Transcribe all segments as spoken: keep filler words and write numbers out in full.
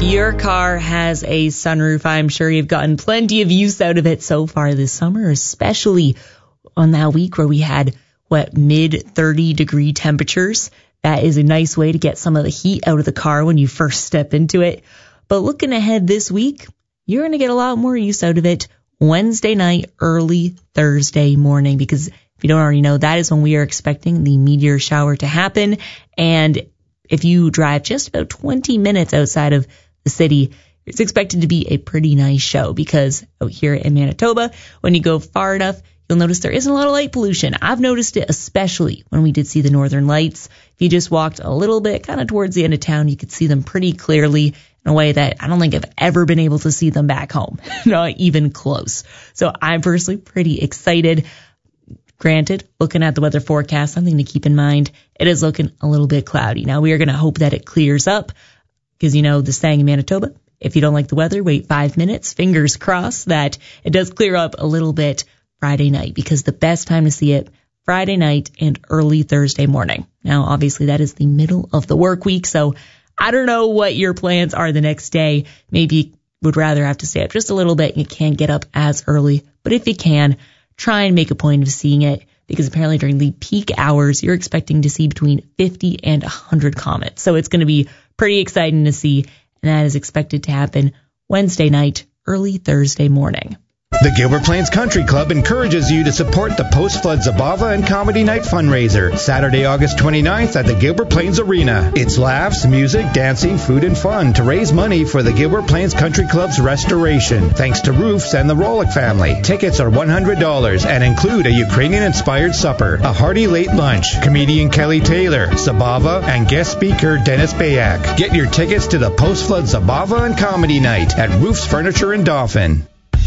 your car has a sunroof, I'm sure you've gotten plenty of use out of it so far this summer, especially on that week where we had, what, mid thirty degree temperatures. That is a nice way to get some of the heat out of the car when you first step into it. But looking ahead this week, you're going to get a lot more use out of it Wednesday night, early Thursday morning, because if you don't already know, that is when we are expecting the meteor shower to happen. And if you drive just about twenty minutes outside of the city, it's expected to be a pretty nice show, because out here in Manitoba, when you go far enough, you'll notice there isn't a lot of light pollution. I've noticed it especially when we did see the northern lights. If you just walked a little bit kind of towards the end of town, you could see them pretty clearly in a way that I don't think I've ever been able to see them back home. Not even close. So I'm personally pretty excited. Granted, looking at the weather forecast, something to keep in mind, it is looking a little bit cloudy. Now, we are going to hope that it clears up, because, you know, the saying in Manitoba, if you don't like the weather, wait five minutes. Fingers crossed that it does clear up a little bit Friday night, because the best time to see it, Friday night and early Thursday morning. Now, obviously, that is the middle of the work week, so I don't know what your plans are the next day. Maybe you would rather have to stay up just a little bit and you can't get up as early. But if you can, try and make a point of seeing it, because apparently during the peak hours, you're expecting to see between fifty and one hundred comets. So it's going to be pretty exciting to see, and that is expected to happen Wednesday night, early Thursday morning. The Gilbert Plains Country Club encourages you to support the Post-Flood Zabava and Comedy Night fundraiser, Saturday, August twenty-ninth at the Gilbert Plains Arena. It's laughs, music, dancing, food, and fun to raise money for the Gilbert Plains Country Club's restoration, thanks to Roofs and the Rolick family. Tickets are one hundred dollars and include a Ukrainian-inspired supper, a hearty late lunch, comedian Kelly Taylor, Zabava, and guest speaker Dennis Bayak. Get your tickets to the Post-Flood Zabava and Comedy Night at Roofs Furniture in Dauphin.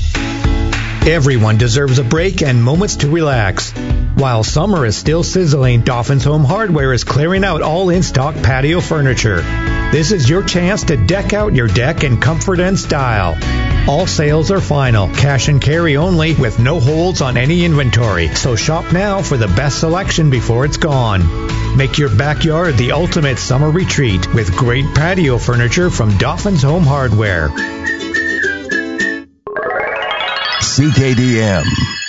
Everyone deserves a break and moments to relax. While summer is still sizzling, Dauphin's Home Hardware is clearing out all in-stock patio furniture. This is your chance to deck out your deck in comfort and style. All sales are final, cash and carry only, with no holds on any inventory. So shop now for the best selection before it's gone. Make your backyard the ultimate summer retreat with great patio furniture from Dauphin's Home Hardware. C K D M.